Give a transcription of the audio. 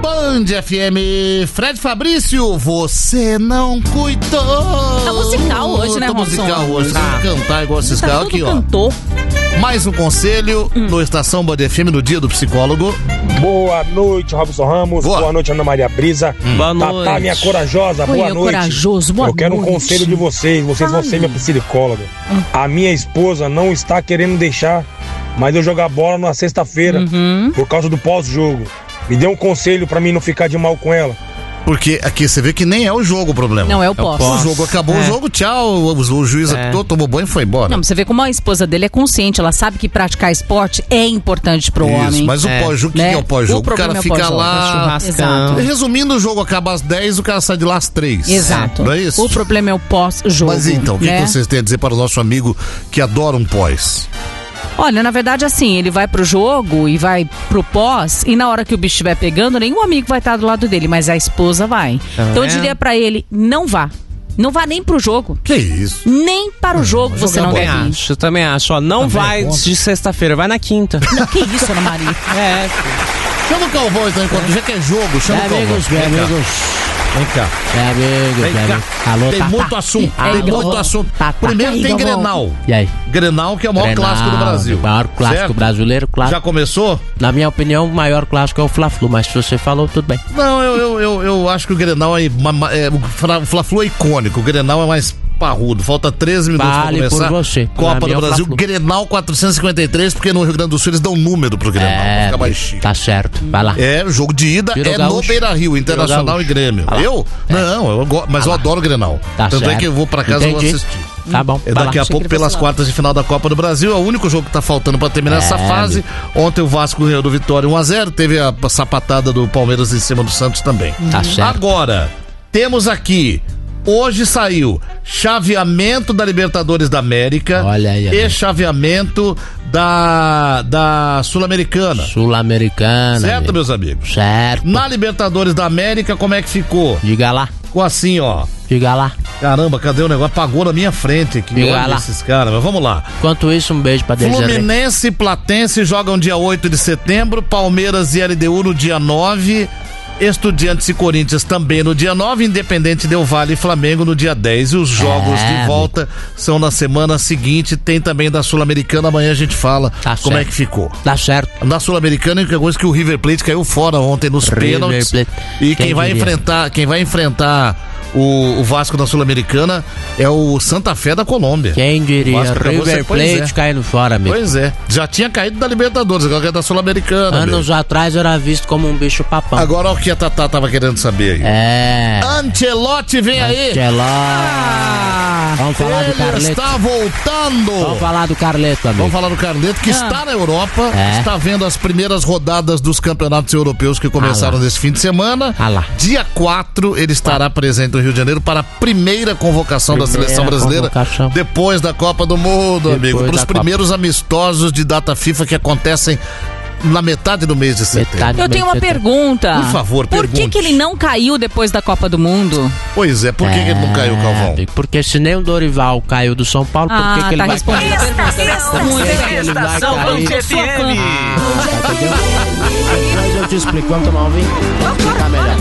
Band FM, Fred Fabrício, você não cuidou. Tá musical hoje, né, Tá Robson? musical hoje, você vai cantar igual esses Tá caras aqui, ó. Cantor. Mais um conselho no Estação Band FM no dia do psicólogo. Boa noite, Robson Ramos. Boa noite, Ana Maria Brisa. Boa noite. Tatá, minha corajosa, boa noite. Corajoso, boa Eu quero um noite. conselho de vocês. Vocês vão ser minha psicóloga. A minha esposa não está querendo deixar mais eu jogar bola na sexta-feira por causa do pós-jogo. Me dê um conselho pra mim não ficar de mal com ela. Porque aqui você vê que nem é o jogo o problema. Não é o pós. O jogo acabou, o jogo, tchau. O juiz apitou, tomou banho e foi embora. Não, você vê como a esposa dele é consciente, ela sabe que praticar esporte é importante pro homem. Mas o pós-jogo, o que é o pós-jogo? O cara fica lá. Exato. Resumindo, o jogo acaba às 10, o cara sai de lá às 3. Exato. Não é isso? O problema é o pós-jogo. Mas então, o que vocês têm a dizer para o nosso amigo que adora um pós? Olha, na verdade, assim, ele vai pro jogo e vai pro pós, e na hora que o bicho estiver pegando, nenhum amigo vai estar do lado dele, mas a esposa vai. Então eu diria pra ele, não vá. Não vá nem pro jogo. Que isso? Nem para o jogo você não deve ir. Eu também acho, ó, não vai de sexta-feira, vai na quinta. Não, que isso, Ana Maria? Chama o Calvão, então, enquanto já que é jogo, chama o Calvão. Vem cá. Vem cá. Alô, Tem muito assunto. Tem muito assunto. Primeiro tem Grenal. E aí? Grenal, que é o maior clássico do Brasil. O maior clássico certo? brasileiro, claro. Já começou? Na minha opinião, o maior clássico é o Fla-Flu, mas se você falou, tudo bem. Não, eu acho que o Grenal o Fla-Flu é icônico. O Grenal é mais parrudo. Falta 13 minutos Vale pra começar. por você. Copa Na do minha Brasil, Fla-Flu. Grenal 453, porque no Rio Grande do Sul eles dão número pro Grenal. Pra ficar mais chique. Tá certo. Vai lá. É, o jogo de ida Virou é no gaúcho. Beira-Rio, Internacional e Grêmio. Vai lá. Eu? Não, mas eu adoro o Grenal. Tá Tanto é certo. que eu vou pra casa e vou Entendi. assistir. Tá bom. É vai daqui lá. a pouco pelas quartas de final da Copa do Brasil. É o único jogo que tá faltando pra terminar essa fase. Ontem o Vasco ganhou do Vitória 1-0. Teve a sapatada do Palmeiras em cima do Santos também. Tá certo. Agora, temos aqui. Hoje saiu chaveamento da Libertadores da América. Olha aí, e amigo. chaveamento da Sul-Americana. Sul-Americana. Certo, amigo. meus amigos? Certo. Na Libertadores da América, como é que ficou? Diga lá. Ficou assim, ó. Diga lá. Caramba, cadê o negócio? Apagou na minha frente aqui. Diga Olha lá. esses caras, mas vamos lá. Enquanto isso, um beijo pra Desirê. Fluminense e Platense jogam dia 8 de setembro. Palmeiras e LDU no dia 9. Estudiantes e Corinthians também no dia 9. Independente Del Valle e Flamengo no dia 10. E os jogos de volta são na semana seguinte. Tem também da Sul-Americana. Amanhã a gente fala como é que ficou. Tá certo. Na Sul-Americana, é coisa que o River Plate caiu fora ontem nos pênaltis. Plate. E Quem quem vai enfrentar o Vasco da Sul-Americana é o Santa Fé da Colômbia. Quem diria? Vasco pra você, River pois Plate é. caindo fora, amigo. Pois é. Já tinha caído da Libertadores, agora é da Sul-Americana. Anos atrás era visto como um bicho papão. Agora olha o que a Tatá tava querendo saber aí. É. Ancelotti vem aí. Vamos falar do Ele Carleto. está voltando. Vamos falar do Carleto, amigo. Vamos falar do Carleto, que está na Europa, está vendo as primeiras rodadas dos campeonatos europeus que começaram nesse fim de semana. lá. Dia 4, ele estará presente no Rio de Janeiro para a primeira convocação da seleção brasileira depois da Copa do Mundo, amigo. Para os primeiros amistosos de data FIFA que acontecem na metade do mês de setembro. Eu tenho uma pergunta. Por favor, Por que pergunte. ele não caiu depois da Copa do Mundo? Pois é, por que ele não caiu, Calvão? Amigo, porque se nem o Dorival caiu do São Paulo, por que ele tá vai cair? respondendo a pergunta. Muito bem. Ele vai Estação cair. Band FM. Depois eu te explico. Vamos tomar um vinho? Fica melhor.